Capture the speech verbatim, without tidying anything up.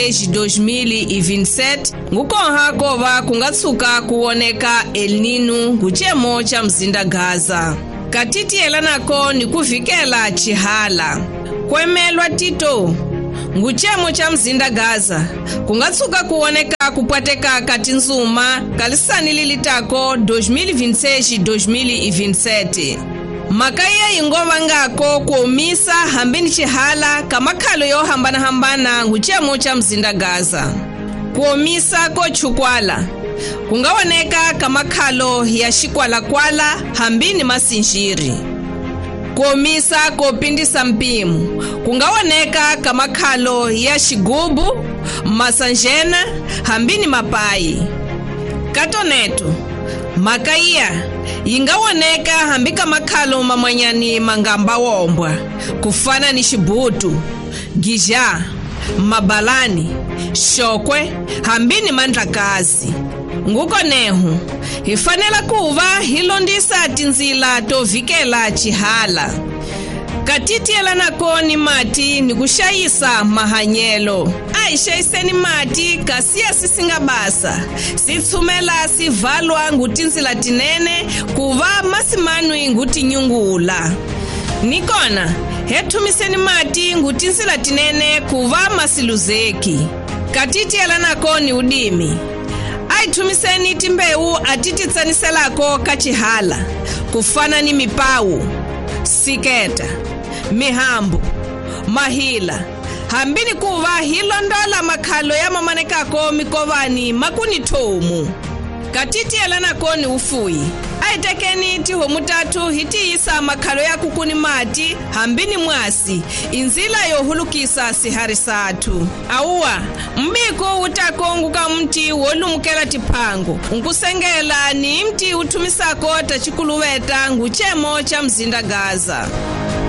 dois mil e vinte e sete ngukonha kova kungatsuka kuoneka El Nino nguchemo cha mzinda Gaza. Katiti elanako ni kuvikela chihala. Kwemelwa tito nguchemo cha mzinda Gaza kungatsuka kuoneka kupwateka kati nzuma kalisani lilitako dois mil e vinte e seis dois mil e vinte e sete. Makaya ingova ngako kuomisa hambini chihala kamakhalo yo hambana hambana nguchemo cha mzinda Gaza. Kuomisa ko chukwala kungawoneka kamakhalo ya shikwala kwala hambini masinjiri. Kuomisa kopindisa mpimu kungawoneka kamakhalo ya shigubu masanjena hambini mapai. Katoneto makaya ingawoneka hambika makhalo mamanyani mangamba wombwa kufana ni shibutu, gija, mabalani, shokwe hambini mandlakazi. Nguko nehu hifanela kuva hilondisa tinzila tovikela chihala. Katiti elanako ni mati ni kushayisa mahanyelo. Aishayiseni mati kasia sisingabasa. Sitsumela sivalwa ngutinzila tinene kuva masimanwi nguti nyungula. Nikona hetumiseni mati ngutinzila tinene kuva masiluzeki. Katiti elanako ni udimi. Aitumiseni timbeu atititsaniselako kachihala kufana ni mipau, siketa, mihambu, mahila hambini kuva hilondola makhalo ya mamanekako mikovani makuni tomu. Katiti elanako ni ufuyi. Aitekeni tiho mutatu hitiisa makhalo ya kukuni mati hambini mwasi inzila yohulukisa siharisatu. Auwa mbiko utakonguka mti wolumukela tipango nkusengela ni mti utumisako tachikuluweta nguchemo cha mzinda Gaza.